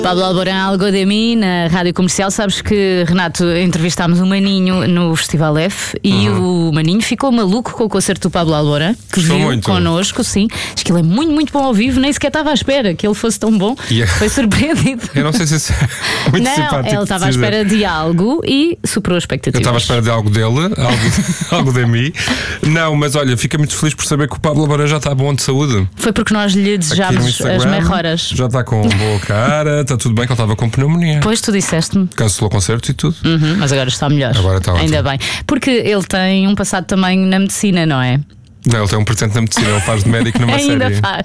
Pablo Alborán, Algo de Mí, na Rádio Comercial. Sabes que, Renato, entrevistámos o Maninho no Festival F e o Maninho ficou maluco com o concerto do Pablo Alborán, que Gostou viu muito. connosco, sim. Diz que ele é muito, muito bom ao vivo, nem sequer estava à espera que ele fosse tão bom. Foi surpreendido. Eu não sei se isso é muito Não, simpático. ele estava à espera de algo e superou as Eu expectativas. estava à espera de algo dele, algo de mim. Não, mas olha, fica muito feliz por saber que o Pablo Alborán já está bom de saúde. Foi porque nós lhe Aqui no desejámos Instagram, as melhoras. já está com boa cara, está tudo bem, que ele estava com pneumonia. Pois tu disseste-me. Cancelou concertos e tudo. Mas agora está melhor. Agora está ótimo. Ainda bem. Porque ele tem um passado também na medicina, não é? Não, ele tem um presente na medicina, ele faz de médico numa Ainda série. faz.